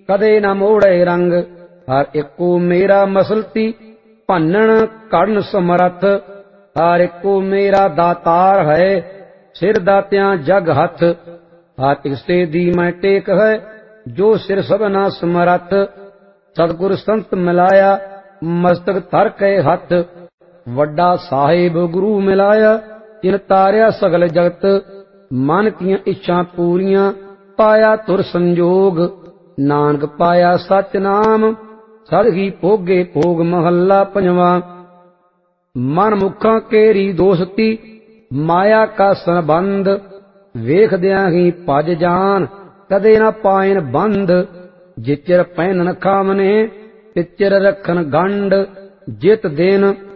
ਕਦੇ ਨਾ ਮੋੜੇ ਰੰਗ। ਹਰ ਇੱਕੋ ਮੇਰਾ ਮਸਲਤੀ ਭੰਨਣ ਘੜਨ ਸਮਰੱਥ। ਹਰ ਇੱਕੋ ਮੇਰਾ ਦਾਤਾਰ ਹੈ ਸਿਰ ਦਾਤਿਆਂ ਜਗ ਹੱਥ। ਹਰ ਇਸੇ ਦੀ ਮੈਂ ਟੇਕ ਹੈ ਜੋ ਸਿਰ ਸਭਨਾ ਸਮਰੱਥ। ਸਤਿਗੁਰ ਸੰਤ ਮਿਲਾਇਆ ਮਸਤਕ ਧਰ ਕੇ ਹੱਥ। ਵੱਡਾ ਸਾਹਿਬ ਗੁਰੂ ਮਿਲਾਇਆ ਤਿਨ ਤਾਰਿਆ ਸਗਲ ਜਗਤ। ਮਨ ਦੀਆਂ ਇੱਛਾ ਪੂਰੀਆਂ ਪਾਇਆ ਤੁਰ ਸੰਜੋਗ। ਨਾਨਕ ਪਾਇਆ ਸਚ ਨਾਮ ਸਦ ਹੀ ਭੋਗੇ ਭੋਗ। ਮਹੱਲਾ ਪੰਜਵਾਂ। ਮਨ ਮੁਖਾਂ ਕੇਰੀ ਦੋਸਤੀ ਮਾਇਆ ਕਾ ਸੰਬੰਧ। ਵੇਖਦਿਆਂ ਹੀ ਭਜ ਜਾਨ ਕਦੇ ਨਾ ਪਾਇਨ ਬੰਧ। ਜਿਚਰ ਪਹਿਨਨ ਖਾਵਨੇ ਤਿਚਰ ਰੱਖਨ ਗੰਢ। ਜਿਤ ਦਿਨ